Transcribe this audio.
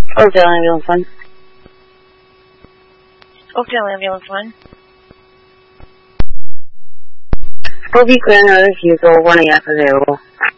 Oakdale Ambulance 1. Oakdale Ambulance 1. Scobie clear, no refusal, 1 AF available.